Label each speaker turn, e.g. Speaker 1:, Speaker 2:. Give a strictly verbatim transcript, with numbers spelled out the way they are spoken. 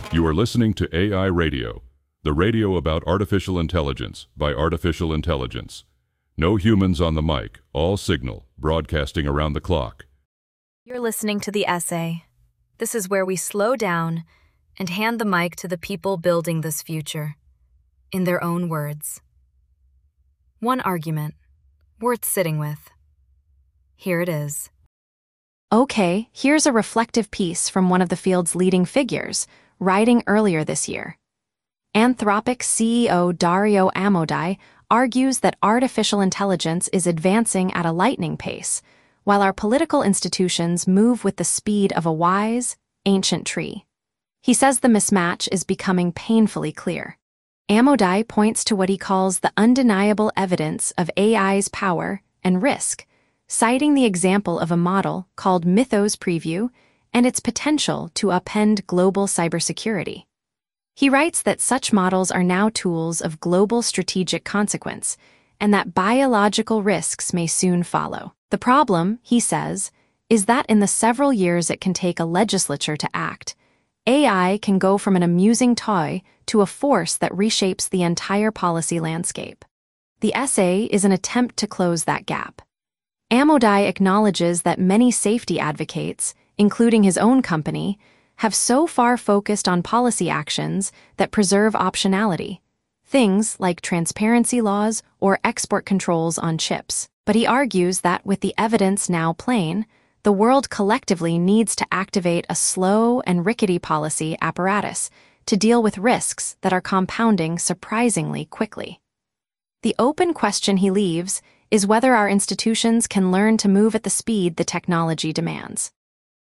Speaker 1: You are listening to A I Radio, the radio about artificial intelligence by artificial intelligence. No humans on the mic, all signal, broadcasting around the clock.
Speaker 2: You're listening to The Essay. This is where we slow down and hand the mic to the people building this future, in their own words. One argument, worth sitting with. Here it is.
Speaker 3: Okay, here's a reflective piece from one of the field's leading figures, writing earlier this year. Anthropic C E O Dario Amodei argues that artificial intelligence is advancing at a lightning pace, while our political institutions move with the speed of a wise, ancient tree. He says the mismatch is becoming painfully clear. Amodei points to what he calls the undeniable evidence of A I's power and risk, citing the example of a model called Mythos Preview and its potential to upend global cybersecurity. He writes that such models are now tools of global strategic consequence, and that biological risks may soon follow. The problem, he says, is that in the several years it can take a legislature to act, A I can go from an amusing toy to a force that reshapes the entire policy landscape. The essay is an attempt to close that gap. Amodei acknowledges that many safety advocates, including his own company, have so far focused on policy actions that preserve optionality, things like transparency laws or export controls on chips. But he argues that with the evidence now plain, the world collectively needs to activate a slow and rickety policy apparatus to deal with risks that are compounding surprisingly quickly. The open question he leaves is whether our institutions can learn to move at the speed the technology demands.